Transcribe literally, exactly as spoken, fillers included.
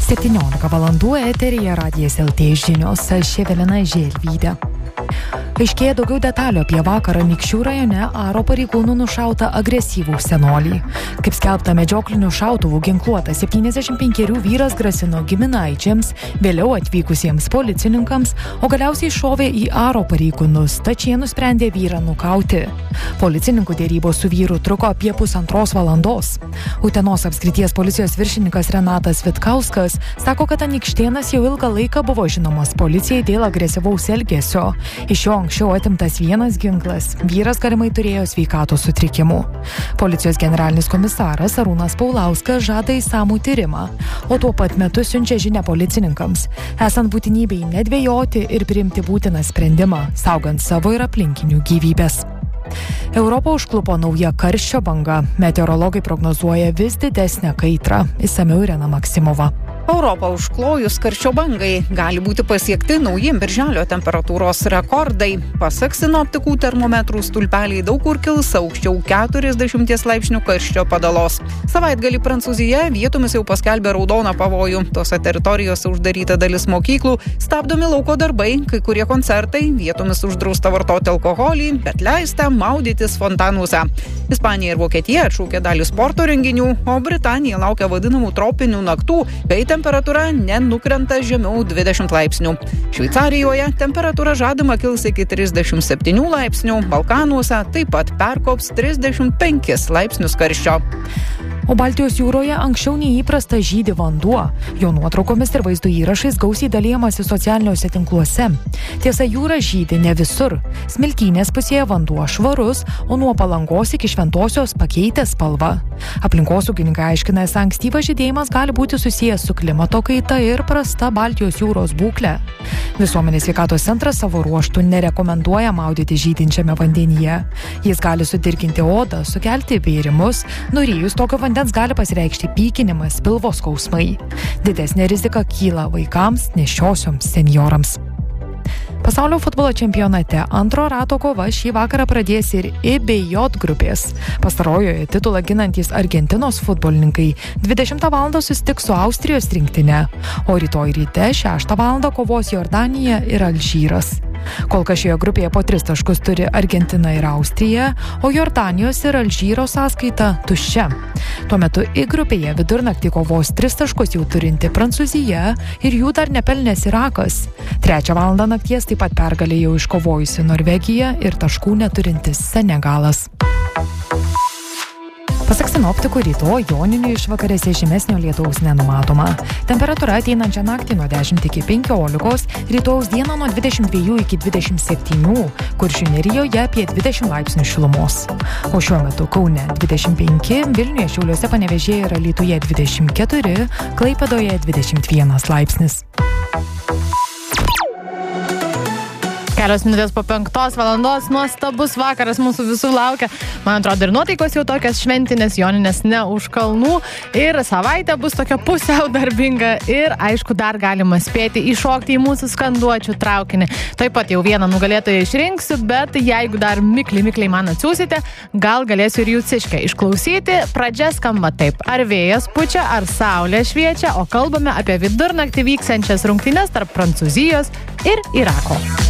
septyniolika valandų eteryje Radijas L T žinios, aš Evelina Želvytė. Aiškėja daugiau detalių apie vakarą Anykščių rajone aro pareigūnų nušautą agresyvų senolį. Kaip skelbta, medžioklinių šautuvų ginkluotas septyniasdešimt penkerių vyras grasino giminaičiams, vėliau atvykusiems policininkams, o galiausiai šovė į aro pareigūnus, tačiau jie nusprendė vyrą nukauti. Policininkų dėrybos su vyru truko apie pusantros valandos. Utenos apskrities policijos viršininkas Renatas Vitkauskas sako, kad anykštėnas jau ilgą laiką buvo žinomas policijai dėl agresyvaus elgesio. Iš jo anksčiau atimtas vienas ginklas. Vyras galimai turėjo sveikatos sutrikimų. Policijos generalinis komisaras Arūnas Paulauskas žada išsamų tyrimą, o tuo pat metu siunčia žinią policininkams, esant būtinybei nedvejoti ir priimti būtiną sprendimą, saugant savo ir aplinkinių gyvybės. Europą užklupo nauja karščio banga. Meteorologai prognozuoja vis didesnę kaitrą. Išsamiau Irena Maksimova. Europą užklojus karščio bangai gali būti pasiekti nauji birželio temperatūros rekordai. Pasak sinoptikų, termometrų stulpeliai daug kur kils aukščiau keturiasdešimties laipsnių karščio padalos. Savaitgalį Prancūzija vietomis jau paskelbė raudoną pavojų. Tose teritorijose uždaryta dalis mokyklų, stabdomi lauko darbai, kai kurie koncertai, vietomis uždrausta vartoti alkoholį, bet leista maudytis fontanuose. Ispanija ir Vokietija atšaukė dalį sporto renginių, o Britanija laukia vadinamų tropinių naktų, kai temperatūra nenukrenta žemiau dvidešimt laipsnių. Šveicarijoje temperatūra žadama kils iki trisdešimt septynių laipsnių, Balkanuose taip pat perkops trisdešimt penkis laipsnius karščio. O Baltijos jūroje anksčiau neįprasta žydi vanduo. Jo nuotraukomis ir vaizdo įrašais gausiai dalijamasi socialiniuose tinkluose. Tiesa, jūra žydi ne visur. Smiltynės pusėje vanduo švarus, o nuo Palangos iki Šventosios pakeitęs spalvą. Aplinkosaugininkai aiškina, esą ankstyvas žydėjimas gali būti susijęs su klimato kaita ir prasta Baltijos jūros būklė. Visuomenės sveikatos centras savo ruožtų nerekomenduoja maudyti žydinčiame vandenyje. Jis gali sudirginti odą, sukelti bėrimus, nurijus tokio vandens gali pasireikšti pykinimas, pilvo skausmai. Didesnė rizika kyla vaikams, nėščiosioms, senjorams. Pasaulio futbolo čempionate antro rato kova šį vakarą pradės ir I bei J grupės. Pastarojoje titulą ginantys Argentinos futbolininkai dvidešimtą valandą susitiks su Austrijos rinktine, o rytoj ryte šeštą valandą kovos Jordanija ir Alžyras. Kol kas šioje grupėje po tris taškus turi Argentina ir Austrija, o Jordanijos ir Alžyro sąskaita tuščia. Tuo metu I grupėje vidurnaktį kovos tris taškus jau turinti Prancūzija ir jų dar nepelnęs Irakas. Trečią valandą nakties taip pat pergalę jau iškovojusi Norvegija ir taškų neturintis Senegalas. Pasak sinoptikų, rytoj joninių išvakarėse žymesnio lietaus nenumatoma. Temperatūra ateinančią naktį nuo dešimt iki penkiolikos, rytojaus dieną nuo dvidešimt dviejų iki dvidešimt septynių, Kuršių nerijoje apie dvidešimt laipsnių šilumos. O šiuo metu Kaune dvidešimt penki, Vilniuje, Šiauliuose, Panevėžyje ir Alytuje dvidešimt keturi, Klaipėdoje dvidešimt vienas laipsnis. Kelios minutės po penktos valandos, nuostabus vakaras mūsų visų laukia. Man atrodo, ir nuotaikos jau tokias šventinės, joninės ne už kalnų. Ir savaitė bus tokia pusiau darbinga ir, aišku, dar galima spėti įšokti į mūsų skanduočių traukinį. Taip pat jau vieną nugalėtoją išrinksiu, bet jeigu dar mikliai, mikliai man atsiūsite, gal galėsiu ir jūsiškę išklausyti. Pradžia skamba taip. Ar vėjas pučia, ar saulė šviečia, o kalbame apie vidurnaktį vyksiančias rungtynes tarp Prancūzijos ir Irako.